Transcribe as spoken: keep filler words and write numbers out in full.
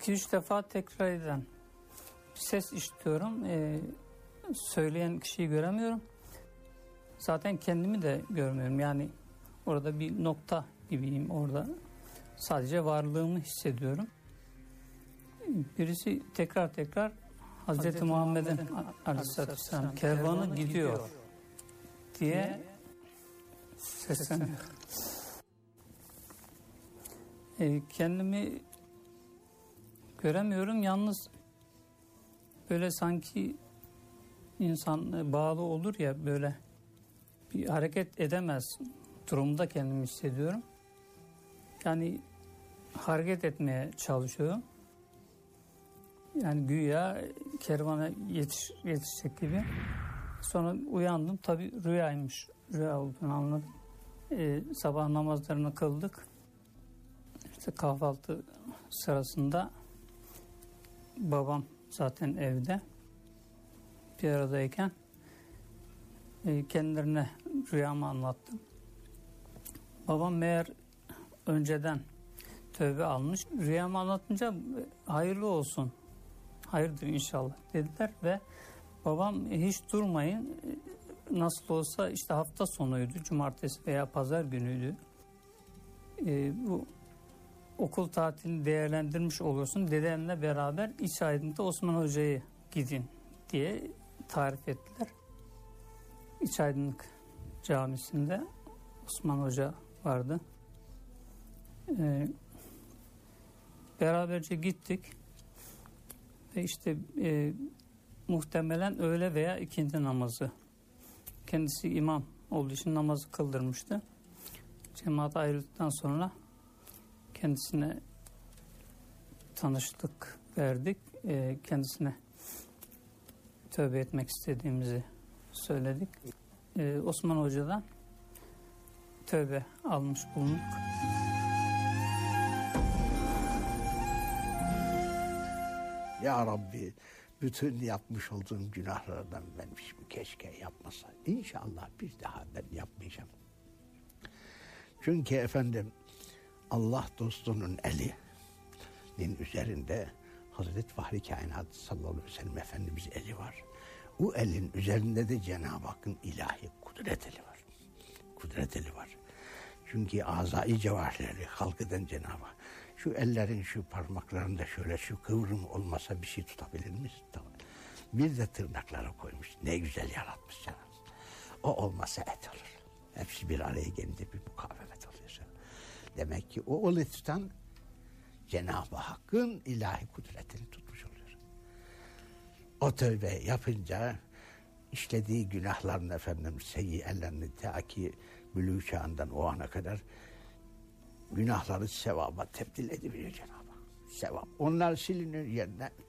iki üç defa tekrar eden bir ses işitiyorum. Ee, söyleyen kişiyi göremiyorum. Zaten kendimi de görmüyorum. Yani orada bir nokta gibiyim orada. Sadece varlığımı hissediyorum. Birisi tekrar tekrar Hazreti, Hazreti Muhammed'in Aleyhisselatü Vesselam kervanı gidiyor diye sesleniyor. E, kendimi göremiyorum. Yalnız böyle sanki insan bağlı olur ya, böyle bir hareket edemez durumda kendimi hissediyorum. Yani hareket etmeye çalışıyorum. Yani güya kervana yetiş, yetişecek gibi. Sonra uyandım. Tabii rüyaymış. Rüya olduğunu anladım. Ee, sabah namazlarını kıldık. İşte kahvaltı sırasında babam zaten evde. Bir aradayken e, kendilerine rüyamı anlattım. Babam meğer önceden tövbe almış. Rüyamı anlatınca hayırlı olsun, hayırdır inşallah dediler ve babam hiç durmayın, nasıl olsa işte hafta sonuydu, cumartesi veya pazar günüydü. E, bu okul tatilini değerlendirmiş olursun, dedenle beraber İç Aydın'da Osman Hoca'yı gidin diye tarif ettiler. İç Aydınlık Camisi'nde Osman Hoca vardı. E, beraberce gittik ve işte e, muhtemelen öğle veya ikindi namazı, kendisi imam olduğu için namazı kıldırmıştı. Cemaat ayrıldıktan sonra kendisine tanıştık verdik. E, kendisine tövbe etmek istediğimizi söyledik. E, Osman Hoca'dan tövbe almış bulunduk. Ya Rabbi, bütün yapmış olduğum günahlardan ben şimdi keşke yapmasa. İnşallah bir daha ben yapmayacağım. Çünkü efendim Allah dostunun elinin üzerinde Hazreti Fahri Kainat sallallahu aleyhi ve sellem Efendimiz eli var. O elin üzerinde de Cenab-ı Hakk'ın ilahi kudret eli var. Kudret eli var. Çünkü azai cevahirleri halk eden Cenab-ı Hak. Şu ellerin şu parmaklarında şöyle şu kıvrım olmasa bir şey tutabilir miyiz? Tamam. Bir de tırnaklara koymuş. Ne güzel yaratmış canım. O olmasa et olur. Hepsi bir araya gelince bir mukavemet oluyor. Demek ki o onu tutan Cenab-ı Hakk'ın ilahi kudretini tutmuş oluyor. O tövbe yapınca işlediği günahların efendim seyyiellerini ta ki bülûğ çağından o ana kadar günahları sevaba tebdil ediyor Cenab-ı Hak. Sevap. Onlar siliniyor yerine